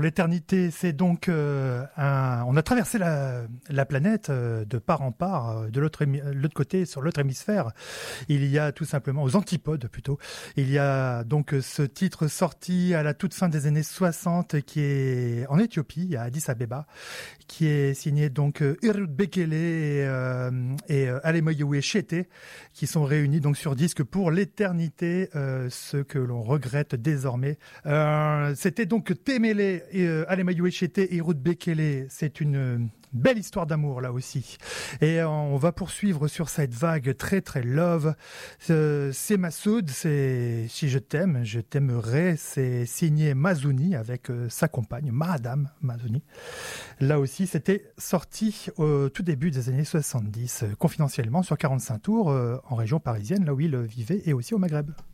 l'éternité, c'est donc on a traversé la planète de part en part, de l'autre côté, sur l'autre hémisphère. Il y a tout simplement, aux antipodes plutôt, il y a donc ce titre sorti à la toute fin des années 60 qui est en Éthiopie, à Addis Abeba, qui est signé donc Hirut Bekele et Alemoyou Chete, qui sont réunis donc sur disque pour l'éternité, ce que l'on regrette désormais. C'était donc Temele, Alemoyou Chete et Hirut Bekele. C'est une belle histoire d'amour là aussi. Et on va poursuivre sur cette vague très très love. C'est Massoud, c'est Si je t'aime, je t'aimerai. C'est signé Mazouni avec sa compagne, Madame Mazouni. Là aussi, c'était sorti au tout début des années 70, confidentiellement sur 45 tours en région parisienne, là où il vivait, et aussi au Maghreb.